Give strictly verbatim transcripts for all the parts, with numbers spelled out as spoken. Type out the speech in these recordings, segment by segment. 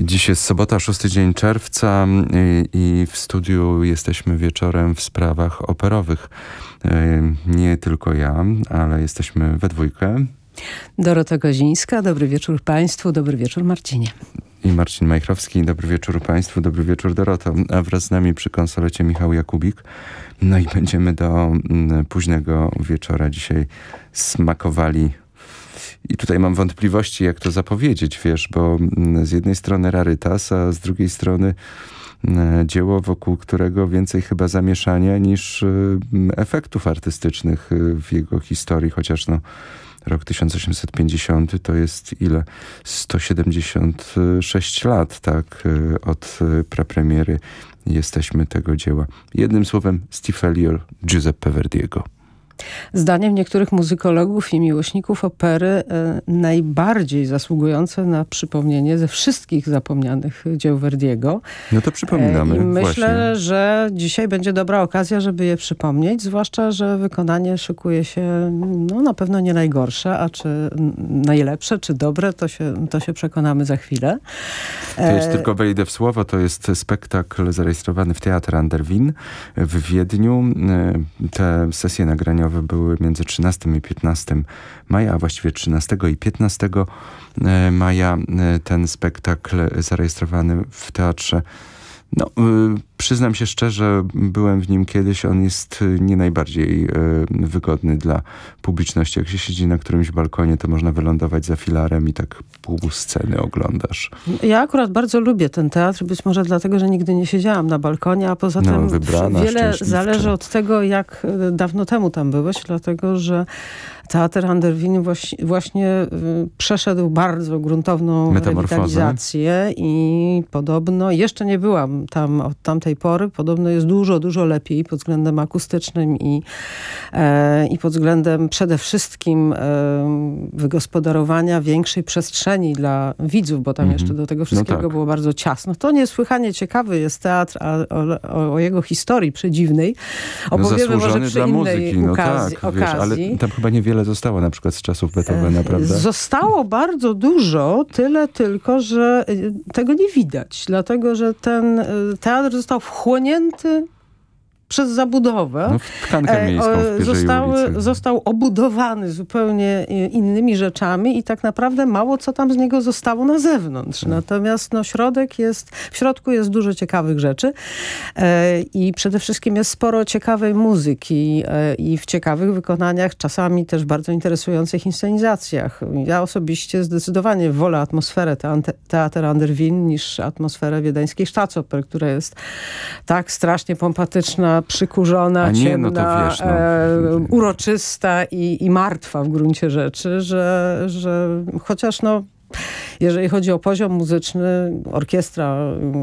Dziś jest sobota, szósty dzień czerwca i, i w studiu jesteśmy wieczorem w sprawach operowych. Nie tylko ja, ale jesteśmy we dwójkę. Dorota Kozińska, dobry wieczór Państwu, dobry wieczór Marcinie. I Marcin Majchrowski, dobry wieczór Państwu, dobry wieczór Doroto. A wraz z nami przy konsolecie Michał Jakubik. No i będziemy do m, późnego wieczora dzisiaj smakowali. I tutaj mam wątpliwości, jak to zapowiedzieć, wiesz, bo z jednej strony rarytas, a z drugiej strony dzieło, wokół którego więcej chyba zamieszania niż efektów artystycznych w jego historii, chociaż no rok tysiąc osiemset pięćdziesiąty to jest ile? sto siedemdziesiąt sześć lat, tak? Od prapremiery jesteśmy tego dzieła. Jednym słowem, Stifelior Giuseppe Verdiego. Zdaniem niektórych muzykologów i miłośników opery e, najbardziej zasługujące na przypomnienie ze wszystkich zapomnianych dzieł Verdiego. No to przypominamy. E, I myślę, właśnie. że dzisiaj będzie dobra okazja, żeby je przypomnieć, zwłaszcza, że wykonanie szykuje się no, na pewno nie najgorsze, a czy najlepsze, czy dobre, to się, to się przekonamy za chwilę. To jest, tylko wejdę w słowo, to jest spektakl zarejestrowany w Theater an der Wien w Wiedniu. Te sesje nagraniowe były między trzynastego i piętnastego maja, a właściwie trzynastego i piętnastego maja. Ten spektakl zarejestrowany w teatrze. No, y, przyznam się szczerze, byłem w nim kiedyś. On jest nie najbardziej y, wygodny dla publiczności. Jak się siedzi na którymś balkonie, to można wylądować za filarem i tak pół sceny oglądasz. Ja akurat bardzo lubię ten teatr, być może dlatego, że nigdy nie siedziałam na balkonie, a poza No, tym wybrana, wiele szczęśliwcza. zależy od tego, jak dawno temu tam byłeś, dlatego, że Theater an der Wien właśnie, właśnie y, przeszedł bardzo gruntowną Metamorfozę. rewitalizację i podobno, jeszcze nie byłam tam od tamtej pory, podobno jest dużo, dużo lepiej pod względem akustycznym i, e, i pod względem przede wszystkim e, wygospodarowania większej przestrzeni dla widzów, bo tam Mm-hmm. jeszcze do tego wszystkiego no tak. było bardzo ciasno. To niesłychanie ciekawy jest teatr, a o, o jego historii przedziwnej opowiemy no, może przy dla innej muzyki, no okazji. tak, wiesz, ale tam chyba niewiele zostało na przykład z czasów Beethovena, prawda? Zostało bardzo dużo, tyle tylko, że tego nie widać, dlatego, że ten teatr został wchłonięty przez zabudowę. No, w tkankę miejską w pierwszej Zostały, ulicy. Został obudowany zupełnie innymi rzeczami i tak naprawdę mało co tam z niego zostało na zewnątrz. Natomiast no, środek jest, w środku jest dużo ciekawych rzeczy e, i przede wszystkim jest sporo ciekawej muzyki e, i w ciekawych wykonaniach, czasami też bardzo interesujących inscenizacjach. Ja osobiście zdecydowanie wolę atmosferę te, Theater an der Wien niż atmosferę wiedeńskiej Staatsoper, która jest tak strasznie pompatyczna, przykurzona, A nie, ciemna, no to wiesz, no. e, uroczysta i, i martwa w gruncie rzeczy, że, że chociaż no jeżeli chodzi o poziom muzyczny, orkiestra,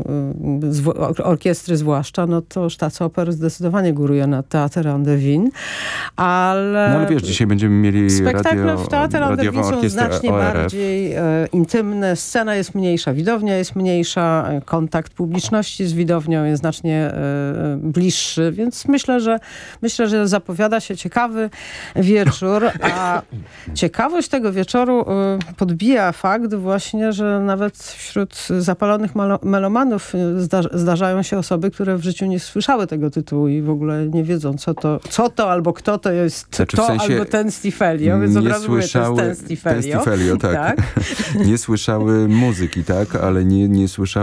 orkiestry zwłaszcza, no to Staatsoper zdecydowanie góruje na Theater an der Wien, ale... No ale wiesz, dzisiaj będziemy mieli spektakle radio, w Theater an der Wien są znacznie O R F. bardziej e, intymne, scena jest mniejsza, widownia jest mniejsza, kontakt publiczności z widownią jest znacznie e, bliższy, więc myślę, że myślę, że zapowiada się ciekawy wieczór, a ciekawość tego wieczoru e, podbija fakt właśnie, że nawet wśród zapalonych malo- melomanów zda- zdarzają się osoby, które w życiu nie słyszały tego tytułu i w ogóle nie wiedzą, co to, co to albo kto to jest Znaczy, w to sensie albo ten Stifelio, więc od nie razu mówię, słyszały, to jest ten Stifelio. ten Stifelio, tak. tak. Nie słyszały muzyki, tak, ale nie, nie słyszały